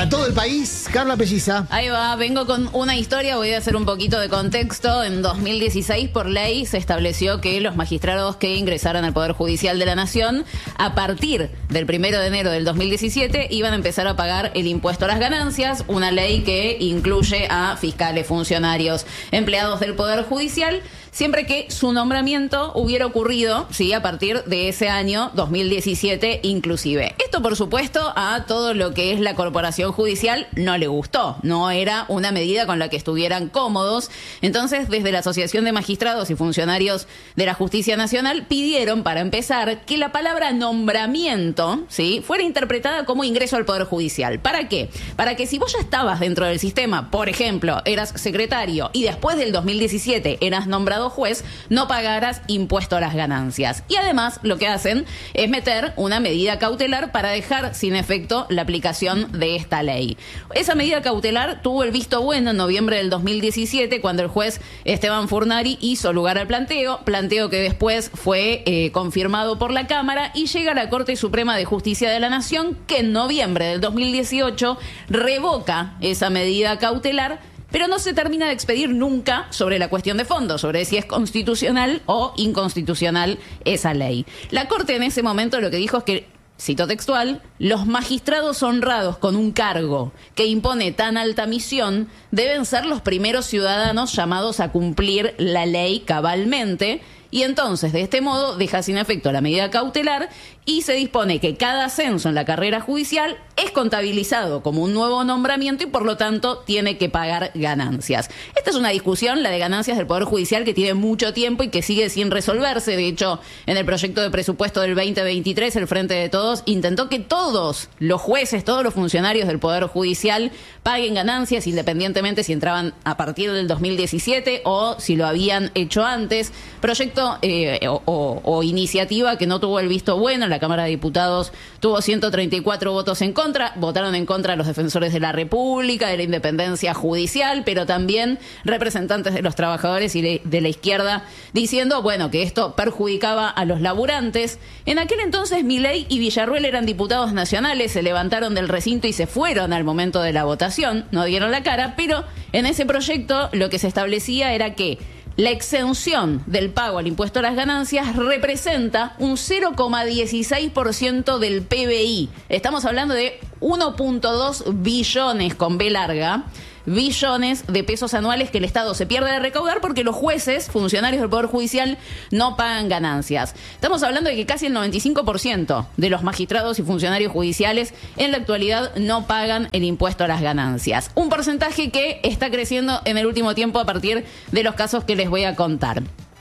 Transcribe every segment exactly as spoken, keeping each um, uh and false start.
Para todo el país, Carla Pelliza. Ahí va, vengo con una historia, voy a hacer un poquito de contexto. En dos mil dieciséis, por ley, se estableció que los magistrados que ingresaran al Poder Judicial de la Nación, a partir del primero de enero del dos mil diecisiete, iban a empezar a pagar el impuesto a las ganancias, una ley que incluye a fiscales, funcionarios, empleados del Poder Judicial, siempre que su nombramiento hubiera ocurrido, sí, a partir de ese año dos mil diecisiete inclusive. Esto, por supuesto, a todo lo que es la corporación judicial no le gustó. No era una medida con la que estuvieran cómodos. Entonces, desde la Asociación de Magistrados y Funcionarios de la Justicia Nacional, pidieron, para empezar, que la palabra nombramiento, sí, fuera interpretada como ingreso al Poder Judicial. ¿Para qué? Para que si vos ya estabas dentro del sistema, por ejemplo, eras secretario y después del dos mil diecisiete eras nombrado juez, no pagaras impuesto a las ganancias. Y además lo que hacen es meter una medida cautelar para dejar sin efecto la aplicación de esta ley. Esa medida cautelar tuvo el visto bueno en noviembre del dos mil diecisiete, cuando el juez Esteban Furnari hizo lugar al planteo, planteo que después fue eh, confirmado por la Cámara y llega a la Corte Suprema de Justicia de la Nación, que en noviembre del dos mil dieciocho revoca esa medida cautelar, pero no se termina de expedir nunca sobre la cuestión de fondo, sobre si es constitucional o inconstitucional esa ley. La Corte en ese momento lo que dijo es que, cito textual, los magistrados honrados con un cargo que impone tan alta misión deben ser los primeros ciudadanos llamados a cumplir la ley cabalmente. Y entonces, de este modo, deja sin efecto la medida cautelar y se dispone que cada ascenso en la carrera judicial es contabilizado como un nuevo nombramiento y, por lo tanto, tiene que pagar ganancias. Esta es una discusión, la de ganancias del Poder Judicial, que tiene mucho tiempo y que sigue sin resolverse. De hecho, en el proyecto de presupuesto del veinte veintitrés, el Frente de Todos intentó que todos los jueces, todos los funcionarios del Poder Judicial paguen ganancias, independientemente si entraban a partir del dos mil diecisiete o si lo habían hecho antes. Proyecto eh, o, o, o iniciativa que no tuvo el visto bueno. La Cámara de Diputados tuvo ciento treinta y cuatro votos en contra. Votaron en contra los defensores de la República, de la independencia judicial, pero también representantes de los trabajadores y de, de la izquierda, diciendo, bueno, que esto perjudicaba a los laburantes. En aquel entonces, Milei y Villarruel eran diputados nacionales, se levantaron del recinto y se fueron al momento de la votación, no dieron la cara, pero en ese proyecto lo que se establecía era que la exención del pago al impuesto a las ganancias representa un cero coma dieciséis por ciento del P B I. Estamos hablando de uno punto dos billones con B larga, billones de pesos anuales que el Estado se pierde de recaudar porque los jueces, funcionarios del Poder Judicial, no pagan ganancias. Estamos hablando de que casi el noventa y cinco por ciento de los magistrados y funcionarios judiciales en la actualidad no pagan el impuesto a las ganancias. Un porcentaje que está creciendo en el último tiempo a partir de los casos que les voy a contar.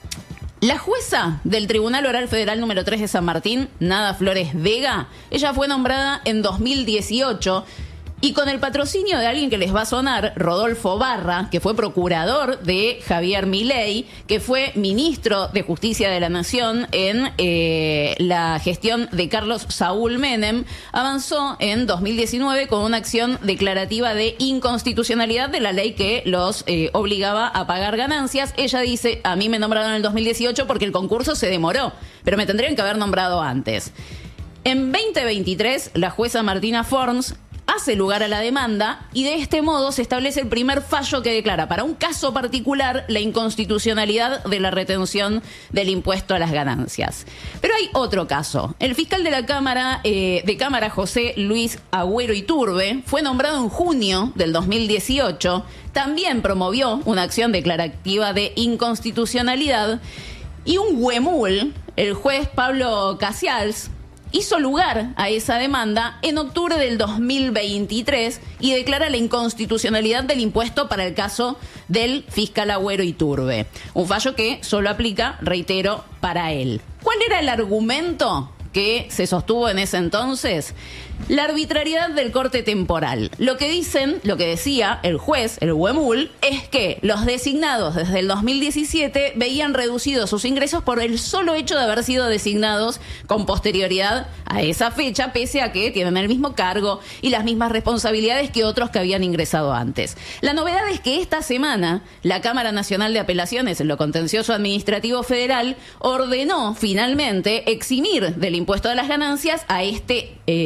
La jueza del Tribunal Oral Federal número tres de San Martín, Nada Flores Vega, ella fue nombrada en dos mil dieciocho y con el patrocinio de alguien que les va a sonar, Rodolfo Barra, que fue procurador de Javier Milei, que fue ministro de Justicia de la Nación en eh, la gestión de Carlos Saúl Menem, avanzó en dos mil diecinueve con una acción declarativa de inconstitucionalidad de la ley que los eh, obligaba a pagar ganancias. Ella dice, a mí me nombraron en el dos mil dieciocho porque el concurso se demoró, pero me tendrían que haber nombrado antes. En veinte veintitrés, la jueza Martina Forns hace lugar a la demanda y de este modo se establece el primer fallo que declara para un caso particular la inconstitucionalidad de la retención del impuesto a las ganancias. Pero hay otro caso. El fiscal de la Cámara eh, de Cámara, José Luis Agüero Iturbe, fue nombrado en junio del dos mil dieciocho. También promovió una acción declarativa de inconstitucionalidad y un huemul, el juez Pablo Casals, hizo lugar a esa demanda en octubre del dos mil veintitrés y declara la inconstitucionalidad del impuesto para el caso del fiscal Agüero Iturbe. Un fallo que solo aplica, reitero, para él. ¿Cuál era el argumento que se sostuvo en ese entonces? La arbitrariedad del corte temporal. Lo que dicen, lo que decía el juez, el huemul, es que los designados desde el dos mil diecisiete veían reducidos sus ingresos por el solo hecho de haber sido designados con posterioridad a esa fecha, pese a que tienen el mismo cargo y las mismas responsabilidades que otros que habían ingresado antes. La novedad es que esta semana la Cámara Nacional de Apelaciones en lo Contencioso Administrativo Federal ordenó finalmente eximir del impuesto a las ganancias a este eh, fiscal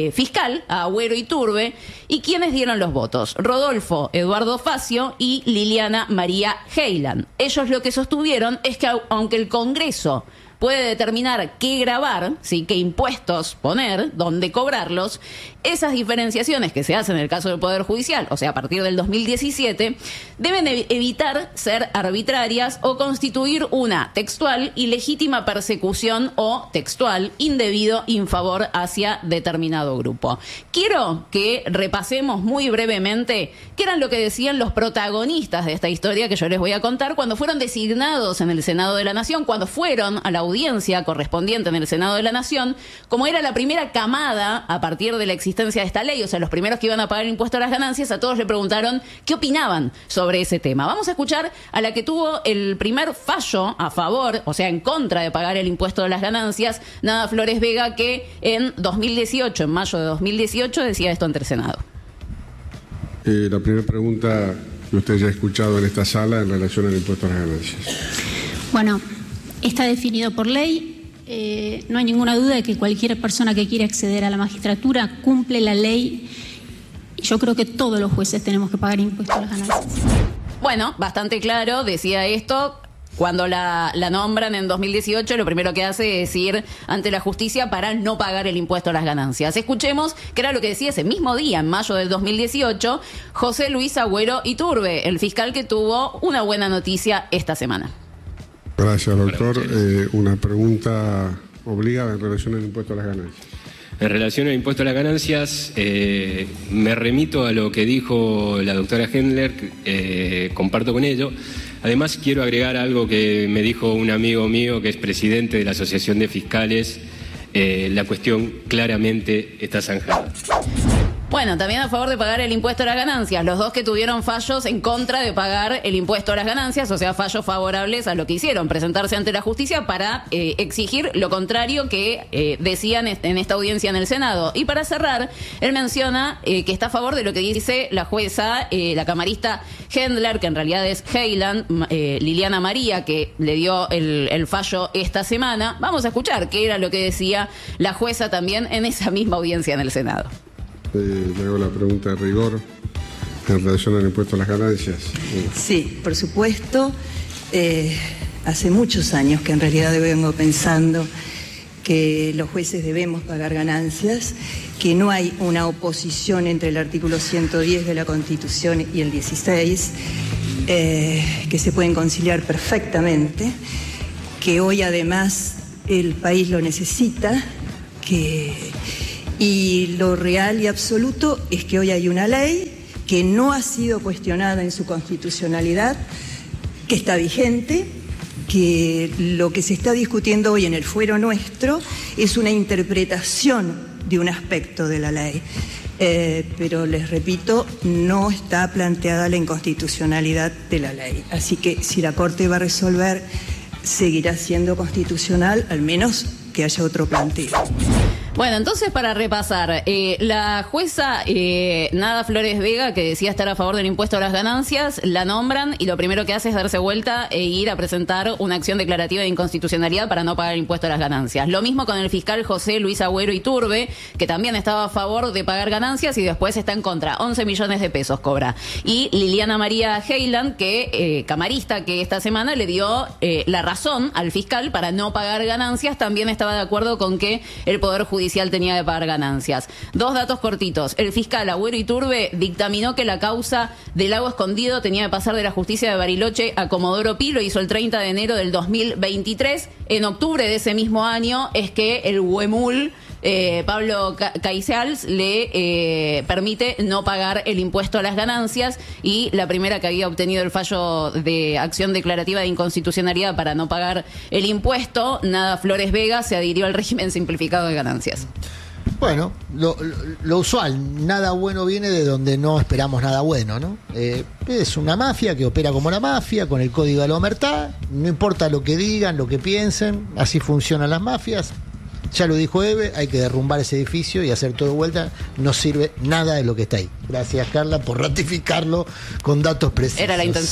fiscal, a Agüero Iturbe. ¿Y quiénes dieron los votos? Rodolfo Eduardo Facio y Liliana María Heiland. Ellos lo que sostuvieron es que aunque el Congreso puede determinar qué grabar, ¿sí?, qué impuestos poner, dónde cobrarlos, esas diferenciaciones que se hacen en el caso del Poder Judicial, o sea, a partir del dos mil diecisiete, deben ev- evitar ser arbitrarias o constituir una textual y legítima persecución o textual indebido infavor hacia determinado grupo. Quiero que repasemos muy brevemente qué eran lo que decían los protagonistas de esta historia que yo les voy a contar cuando fueron designados en el Senado de la Nación, cuando fueron a la audiencia correspondiente en el Senado de la Nación, como era la primera camada a partir de la existencia de esta ley, o sea, los primeros que iban a pagar el impuesto a las ganancias, a todos le preguntaron qué opinaban sobre ese tema. Vamos a escuchar a la que tuvo el primer fallo a favor, o sea, en contra de pagar el impuesto a las ganancias, Nada Flores Vega, que en dos mil dieciocho, en mayo de dos mil dieciocho, decía esto ante el Senado. Eh, la primera pregunta que usted ya ha escuchado en esta sala en relación al impuesto a las ganancias. Bueno, está definido por ley, eh, no hay ninguna duda de que cualquier persona que quiera acceder a la magistratura cumple la ley y yo creo que todos los jueces tenemos que pagar impuestos a las ganancias. Bueno, bastante claro, decía esto. Cuando la, la nombran en dos mil dieciocho, lo primero que hace es ir ante la justicia para no pagar el impuesto a las ganancias. Escuchemos que era lo que decía ese mismo día, en mayo del dos mil dieciocho, José Luis Agüero Iturbe, el fiscal que tuvo una buena noticia esta semana. Gracias, doctor. Eh, una pregunta obligada en relación al impuesto a las ganancias. En relación al impuesto a las ganancias, eh, me remito a lo que dijo la doctora Hendler, eh, comparto con ello. Además, quiero agregar algo que me dijo un amigo mío que es presidente de la Asociación de Fiscales. Eh, la cuestión claramente está zanjada. Bueno, también a favor de pagar el impuesto a las ganancias, los dos que tuvieron fallos en contra de pagar el impuesto a las ganancias, o sea, fallos favorables a lo que hicieron, presentarse ante la justicia para eh, exigir lo contrario que eh, decían en esta audiencia en el Senado. Y para cerrar, él menciona eh, que está a favor de lo que dice la jueza, eh, la camarista Hendler, que en realidad es Heiland, eh, Liliana María, que le dio el, el fallo esta semana. Vamos a escuchar qué era lo que decía la jueza también en esa misma audiencia en el Senado. Eh, le hago la pregunta de rigor en relación al impuesto a las ganancias. Sí, por supuesto. Eh, hace muchos años que en realidad vengo pensando que los jueces debemos pagar ganancias, que no hay una oposición entre el artículo ciento diez de la Constitución y el dieciséis, eh, que se pueden conciliar perfectamente, que hoy además el país lo necesita, que... Y lo real y absoluto es que hoy hay una ley que no ha sido cuestionada en su constitucionalidad, que está vigente, que lo que se está discutiendo hoy en el fuero nuestro es una interpretación de un aspecto de la ley. Eh, pero les repito, no está planteada la inconstitucionalidad de la ley. Así que si la Corte va a resolver, seguirá siendo constitucional, al menos que haya otro planteo. Bueno, entonces para repasar, eh, la jueza eh, Nada Flores Vega, que decía estar a favor del impuesto a las ganancias, la nombran y lo primero que hace es darse vuelta e ir a presentar una acción declarativa de inconstitucionalidad para no pagar el impuesto a las ganancias. Lo mismo con el fiscal José Luis Agüero Iturbe, que también estaba a favor de pagar ganancias y después está en contra. once millones de pesos cobra. Y Liliana María Heiland, que eh, camarista, que esta semana le dio eh, la razón al fiscal para no pagar ganancias, también estaba de acuerdo con que el Poder Judicial tenía que pagar ganancias. Dos datos cortitos. El fiscal Agüero Iturbe dictaminó que la causa del Lago Escondido tenía que pasar de la justicia de Bariloche a Comodoro Pi. Lo hizo el treinta de enero del dos mil veintitrés. En octubre de ese mismo año es que el Huemul, eh, Pablo Caizals, le eh, permite no pagar el impuesto a las ganancias, y la primera que había obtenido el fallo de acción declarativa de inconstitucionalidad para no pagar el impuesto, Nada Flores Vega, se adhirió al régimen simplificado de ganancias. Bueno, lo, lo, lo usual, nada bueno viene de donde no esperamos nada bueno, ¿no? Eh, es una mafia que opera como la mafia, con el código de la omertá, no importa lo que digan, lo que piensen, así funcionan las mafias. Ya lo dijo Eve, hay que derrumbar ese edificio y hacer todo de vuelta. No sirve nada de lo que está ahí. Gracias, Carla, por ratificarlo con datos precisos. Era la intención.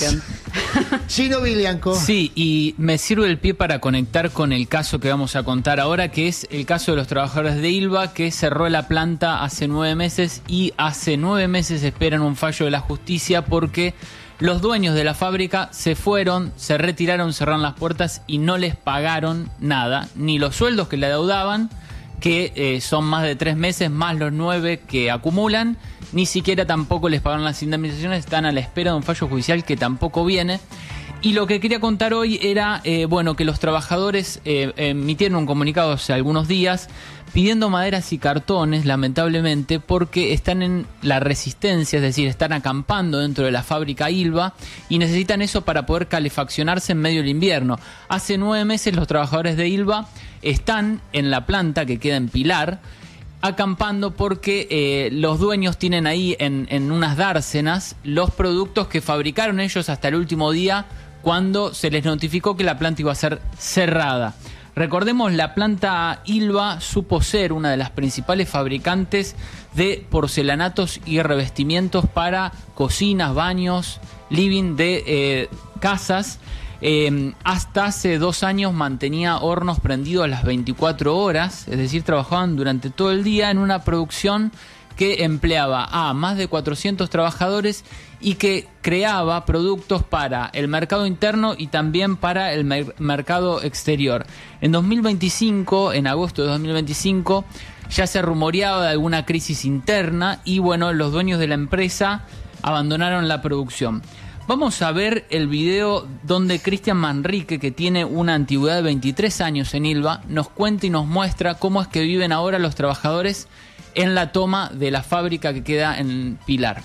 Sino Bilianco. Sí, y me sirve el pie para conectar con el caso que vamos a contar ahora, que es el caso de los trabajadores de Ilva, que cerró la planta hace nueve meses y hace nueve meses esperan un fallo de la justicia porque los dueños de la fábrica se fueron, se retiraron, cerraron las puertas y no les pagaron nada, ni los sueldos que le adeudaban, que eh, son más de tres meses, más los nueve que acumulan, ni siquiera tampoco les pagaron las indemnizaciones, están a la espera de un fallo judicial que tampoco viene. Y lo que quería contar hoy era, eh, bueno, que los trabajadores eh, emitieron un comunicado hace algunos días pidiendo maderas y cartones, lamentablemente, porque están en la resistencia, es decir, están acampando dentro de la fábrica Ilva y necesitan eso para poder calefaccionarse en medio del invierno. Hace nueve meses los trabajadores de Ilva están en la planta que queda en Pilar, acampando porque eh, los dueños tienen ahí en, en unas dársenas los productos que fabricaron ellos hasta el último día cuando se les notificó que la planta iba a ser cerrada. Recordemos, la planta Ilva supo ser una de las principales fabricantes de porcelanatos y revestimientos para cocinas, baños, living de eh, casas. Eh, hasta hace dos años mantenía hornos prendidos a las veinticuatro horas, es decir, trabajaban durante todo el día en una producción que empleaba a más de cuatrocientos trabajadores y que creaba productos para el mercado interno y también para el mer- mercado exterior. En dos mil veinticinco, en agosto de dos mil veinticinco, ya se rumoreaba de alguna crisis interna y bueno, los dueños de la empresa abandonaron la producción. Vamos a ver el video donde Cristian Manrique, que tiene una antigüedad de veintitrés años en Ilva, nos cuenta y nos muestra cómo es que viven ahora los trabajadores en la toma de la fábrica que queda en Pilar.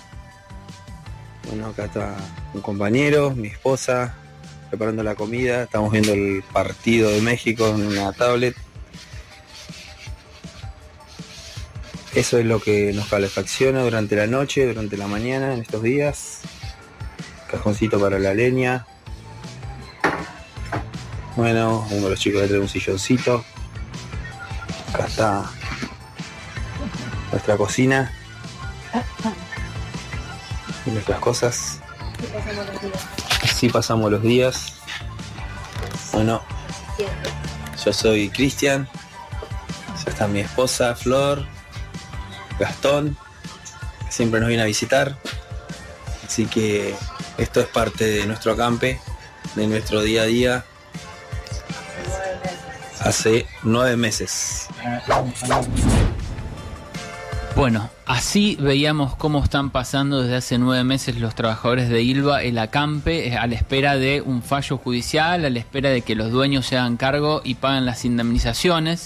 Bueno, acá está un compañero, mi esposa, preparando la comida. Estamos viendo el partido de México en una tablet. Eso es lo que nos calefacciona durante la noche, durante la mañana, en estos días. Cajoncito para la leña. Bueno, uno de los chicos le trae un silloncito. Acá está nuestra cocina y nuestras cosas. Así pasamos los días. Bueno, yo soy Cristian. Ya está mi esposa Flor, Gastón, que siempre nos viene a visitar. Así que esto es parte de nuestro acampe, de nuestro día a día. Hace nueve meses. Bueno, así veíamos cómo están pasando desde hace nueve meses los trabajadores de Ilva el acampe, a la espera de un fallo judicial, a la espera de que los dueños se hagan cargo y paguen las indemnizaciones.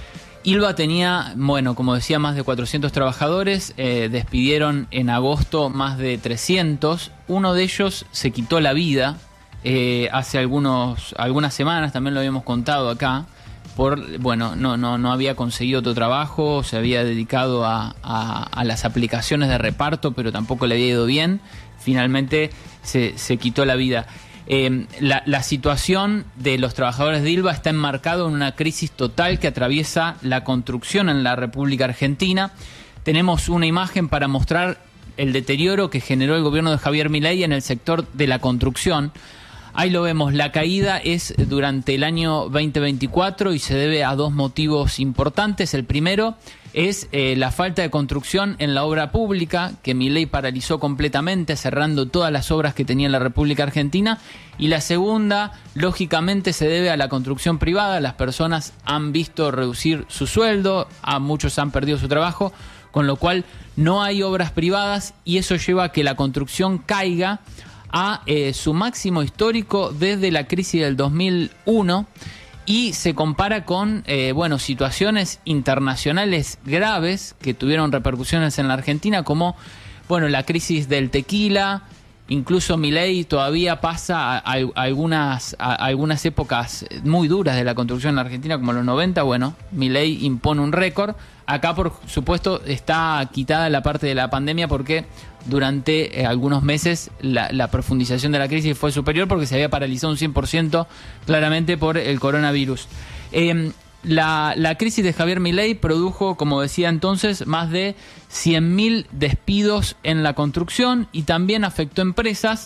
Ilva tenía, bueno, como decía, más de cuatrocientos trabajadores, eh, despidieron en agosto más de trescientos, uno de ellos se quitó la vida eh, hace algunos, algunas semanas, también lo habíamos contado acá, por, bueno, no, no, no había conseguido otro trabajo, se había dedicado a, a, a las aplicaciones de reparto, pero tampoco le había ido bien, finalmente se, se quitó la vida. Eh, la, la situación de los trabajadores de Ilva está enmarcado en una crisis total que atraviesa la construcción en la República Argentina. Tenemos una imagen para mostrar el deterioro que generó el gobierno de Javier Milei en el sector de la construcción. Ahí lo vemos, la caída es durante el año veinte veinticuatro y se debe a dos motivos importantes. El primero es eh, la falta de construcción en la obra pública, que Milei paralizó completamente, cerrando todas las obras que tenía en la República Argentina. Y la segunda, lógicamente, se debe a la construcción privada. Las personas han visto reducir su sueldo, a muchos han perdido su trabajo, con lo cual no hay obras privadas y eso lleva a que la construcción caiga a eh, su máximo histórico desde la crisis del dos mil uno y se compara con eh, bueno, situaciones internacionales graves que tuvieron repercusiones en la Argentina, como bueno, la crisis del tequila. Incluso Milei todavía pasa a, a, a algunas, a, a algunas épocas muy duras de la construcción en la Argentina, como los noventa. Bueno, Milei impone un récord. Acá, por supuesto, está quitada la parte de la pandemia porque durante eh, algunos meses la, la profundización de la crisis fue superior porque se había paralizado un cien por ciento claramente por el coronavirus. Eh, La, la crisis de Javier Milei produjo, como decía entonces, más de cien mil despidos en la construcción y también afectó empresas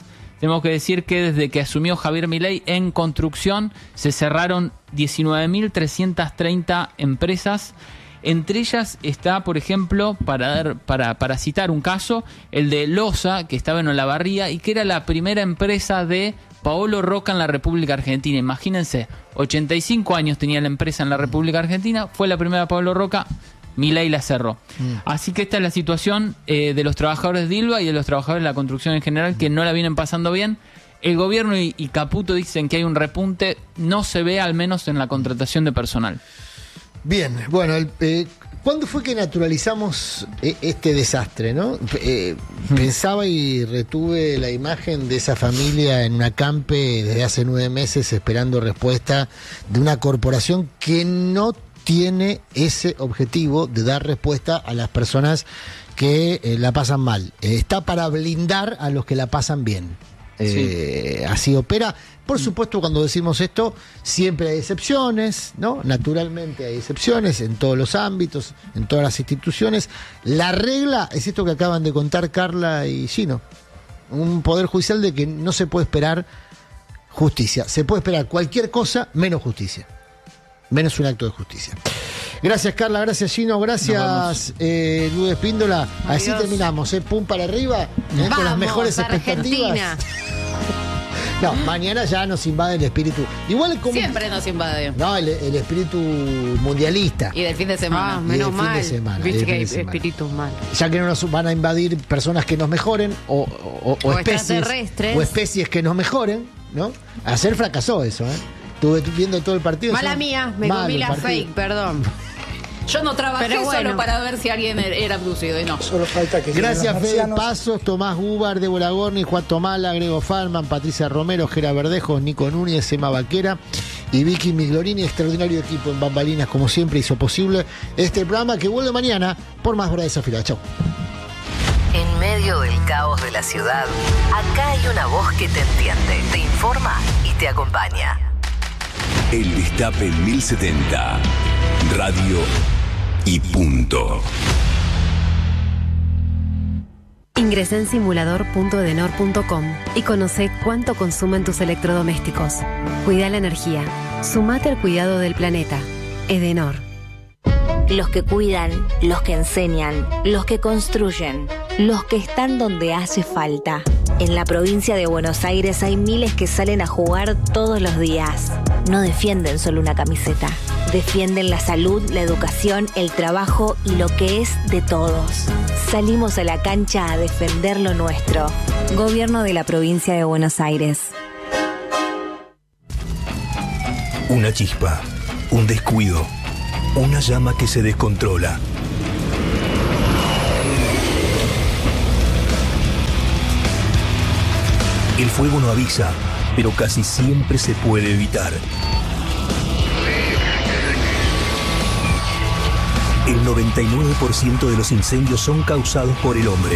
tenemos que decir que desde que asumió Javier Milei en construcción se cerraron diecinueve mil trescientas treinta empresas. Entre ellas está, por ejemplo, para, dar, para, para citar un caso, el de Loza, que estaba en Olavarría y que era la primera empresa de Paolo Roca en la República Argentina. Imagínense, ochenta y cinco años tenía la empresa en la República Argentina, fue la primera Paolo Roca, Milei la cerró. Mm. Así que esta es la situación eh, de los trabajadores de Ilva y de los trabajadores de la construcción en general, que no la vienen pasando bien. El gobierno y, y Caputo dicen que hay un repunte, no se ve al menos en la contratación de personal. Bien, bueno, el, eh, ¿cuándo fue que naturalizamos eh, este desastre, no? Eh, mm. Pensaba y retuve la imagen de esa familia en una campe desde hace nueve meses esperando respuesta de una corporación que no tiene ese objetivo de dar respuesta a las personas que eh, la pasan mal. Eh, está para blindar a los que la pasan bien. Eh, sí. Así opera. Por supuesto, cuando decimos esto, siempre hay excepciones, ¿no? Naturalmente hay excepciones en todos los ámbitos, en todas las instituciones. La regla es esto que acaban de contar Carla y Gino. Un poder judicial de que no se puede esperar justicia. Se puede esperar cualquier cosa menos justicia. Menos un acto de justicia. Gracias, Carla, gracias, Gino, gracias, eh, Lourdes Espíndola. Así Adiós. Terminamos, ¿eh? Pum para arriba, ¿eh? Con las mejores expectativas. Argentina. No, mañana ya nos invade el espíritu. Igual como siempre nos invade. No, el, el espíritu mundialista. Y del fin de semana. Ah, menos y del mal. Fin de semana, Viste que hay espíritus malos. Ya que no nos van a invadir personas que nos mejoren o, o, o, O especies, extraterrestres. o especies que nos mejoren, ¿no? Ayer fracasó eso, ¿eh? Estuve viendo todo el partido. Mala son mía, me malo comí el la partido. fake, perdón. Yo no trabajé Pero bueno. solo para ver si alguien era abducido y no. Solo falta que Gracias, Fede Pasos, Tomás Gubar, Débora Gorni, Juan Tomala, Grego Falman, Patricia Romero, Gera Verdejos, Nico Núñez, Emma Vaquera y Vicky Miglorini. Extraordinario equipo en Bambalinas, como siempre, hizo posible este programa que vuelve mañana por más Verdad Desafiada. Chau. En medio del caos de la ciudad, acá hay una voz que te entiende, te informa y te acompaña. El Destape mil setenta. Radio y punto. Ingresa en simulador punto edenor punto com y conoce cuánto consumen tus electrodomésticos. Cuida la energía. Sumate al cuidado del planeta. Edenor. Los que cuidan, los que enseñan, los que construyen, los que están donde hace falta. En la provincia de Buenos Aires hay miles que salen a jugar todos los días. No defienden solo una camiseta. Defienden la salud, la educación, el trabajo y lo que es de todos. Salimos a la cancha a defender lo nuestro. Gobierno de la provincia de Buenos Aires. Una chispa, un descuido, una llama que se descontrola. El fuego no avisa, pero casi siempre se puede evitar. El noventa y nueve por ciento de los incendios son causados por el hombre.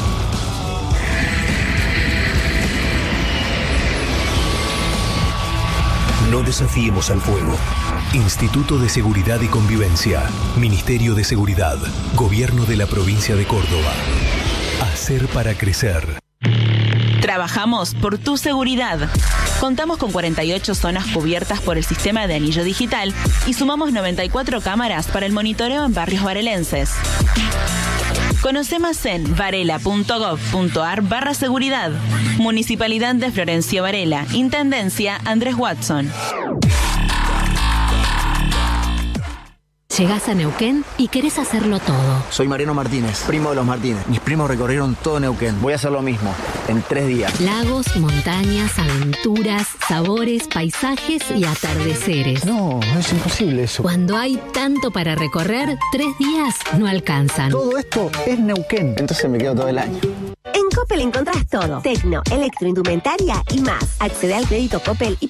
No desafiemos al fuego. Instituto de Seguridad y Convivencia. Ministerio de Seguridad. Gobierno de la Provincia de Córdoba. Hacer para crecer. Trabajamos por tu seguridad. Contamos con cuarenta y ocho zonas cubiertas por el sistema de anillo digital y sumamos noventa y cuatro cámaras para el monitoreo en barrios varelenses. Conoce más en varela.gov.ar barra seguridad. Municipalidad de Florencio Varela. Intendencia Andrés Watson. Llegás a Neuquén y querés hacerlo todo. Soy Mariano Martínez, primo de los Martínez. Mis primos recorrieron todo Neuquén. Voy a hacer lo mismo, en tres días. Lagos, montañas, aventuras, sabores, paisajes y atardeceres. No, es imposible eso. Cuando hay tanto para recorrer, tres días no alcanzan. Todo esto es Neuquén. Entonces me quedo todo el año. En Coppel encontrás todo. Tecno, electroindumentaria y más. Accede al crédito Coppel y